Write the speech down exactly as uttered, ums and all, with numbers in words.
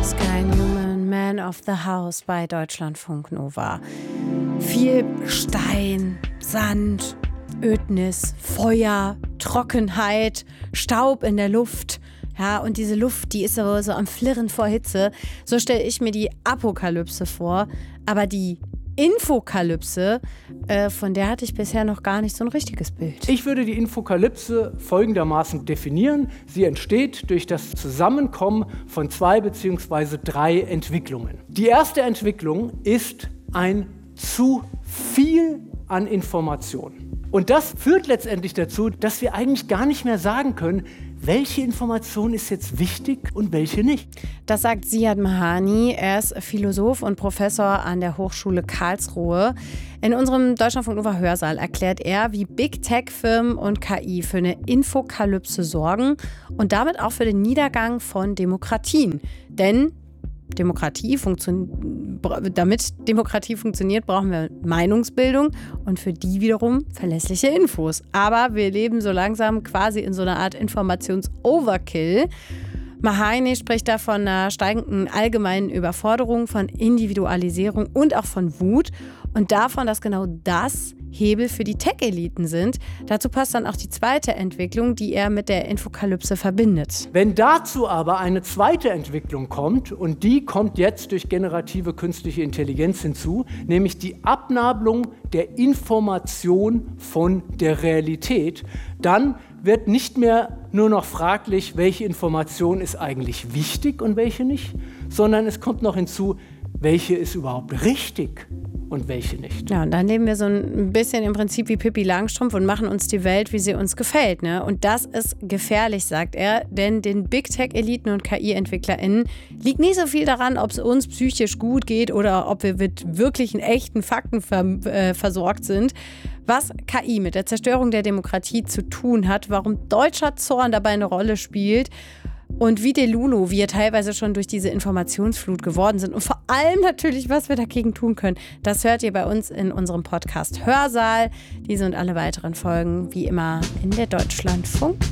Sky Newman, Man of the House bei Deutschlandfunk Nova. Viel Stein, Sand, Ödnis, Feuer, Trockenheit, Staub in der Luft. Ja, und diese Luft, die ist so, so am Flirren vor Hitze. So stelle ich mir die Apokalypse vor. Aber die Infokalypse, äh, von der hatte ich bisher noch gar nicht so ein richtiges Bild. Ich würde die Infokalypse folgendermaßen definieren. Sie entsteht durch das Zusammenkommen von zwei bzw. drei Entwicklungen. Die erste Entwicklung ist ein zu viel an Informationen. Und das führt letztendlich dazu, dass wir eigentlich gar nicht mehr sagen können, welche Information ist jetzt wichtig und welche nicht. Das sagt Ziad Mahani. Er ist Philosoph und Professor an der Hochschule Karlsruhe. In unserem Deutschlandfunk Nova Hörsaal erklärt er, wie Big Tech-Firmen und K I für eine Infokalypse sorgen und damit auch für den Niedergang von Demokratien. Denn Demokratie funktion- damit Demokratie funktioniert, brauchen wir Meinungsbildung und für die wiederum verlässliche Infos. Aber wir leben so langsam quasi in so einer Art Informations-Overkill. Mahani spricht da von einer steigenden allgemeinen Überforderung, von Individualisierung und auch von Wut und davon, dass genau das Hebel für die Tech-Eliten sind. Dazu passt dann auch die zweite Entwicklung, die er mit der Infokalypse verbindet. Wenn dazu aber eine zweite Entwicklung kommt, und die kommt jetzt durch generative künstliche Intelligenz hinzu, nämlich die Abnabelung der Information von der Realität, dann wird nicht mehr nur noch fraglich, welche Information ist eigentlich wichtig und welche nicht, sondern es kommt noch hinzu, welche ist überhaupt richtig und welche nicht. Ja, und dann leben wir so ein bisschen im Prinzip wie Pippi Langstrumpf und machen uns die Welt, wie sie uns gefällt. Ne? Und das ist gefährlich, sagt er, denn den Big Tech-Eliten und K I-EntwicklerInnen liegt nicht so viel daran, ob es uns psychisch gut geht oder ob wir mit wirklichen, echten Fakten ver- äh, versorgt sind. Was K I mit der Zerstörung der Demokratie zu tun hat, warum deutscher Zorn dabei eine Rolle spielt und wie Delulu wir teilweise schon durch diese Informationsflut geworden sind und vor allem natürlich, was wir dagegen tun können, das hört ihr bei uns in unserem Podcast Hörsaal. Diese und alle weiteren Folgen wie immer in der Deutschlandfunk